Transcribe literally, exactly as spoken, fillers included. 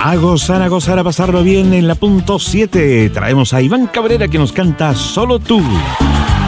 A gozar, a gozar, a pasarlo bien en la punto siete. Traemos a Iván Cabrera que nos canta Solo tú.